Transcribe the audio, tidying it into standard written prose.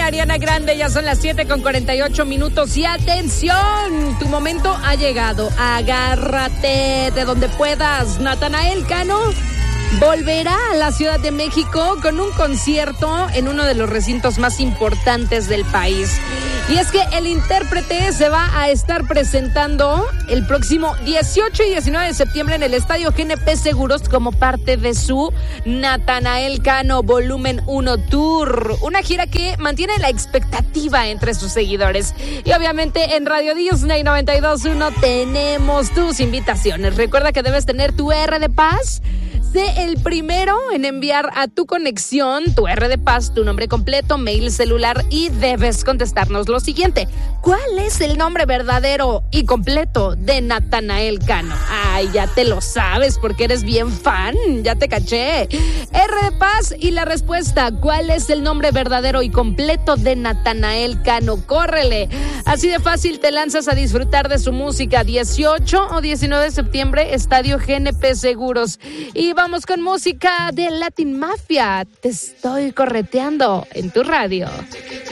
Ariana Grande, ya son las 7:48 y atención, tu momento ha llegado. Agárrate de donde puedas. Natanael Cano volverá a la Ciudad de México con un concierto en uno de los recintos más importantes del país. Y es que el intérprete se va a estar presentando el próximo 18 y 19 de septiembre en el Estadio GNP Seguros como parte de su Natanael Cano Volumen 1 Tour. Una gira que mantiene la expectativa entre sus seguidores. Y obviamente en Radio Disney 92.1 tenemos tus invitaciones. Recuerda que debes tener tu R de Paz. Sé el primero en enviar a tu conexión tu R de Paz, tu nombre completo, mail, celular y debes contestarnos lo siguiente. ¿Cuál es el nombre verdadero y completo de Natanael Cano? Ay, ya te lo sabes porque eres bien fan, ya te caché. R de Paz y la respuesta, ¿cuál es el nombre verdadero y completo de Natanael Cano? Córrele. Así de fácil te lanzas a disfrutar de su música. 18 o 19 de septiembre, Estadio GNP Seguros. Y vamos con música de Latin Mafia. Te estoy correteando en tu radio.